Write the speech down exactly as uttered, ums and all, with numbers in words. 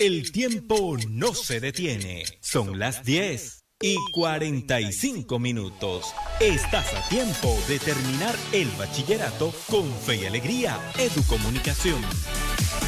El tiempo no se detiene. Son las diez y cuarenta y cinco minutos. Estás a tiempo de terminar el bachillerato con fe y alegría. Educomunicación.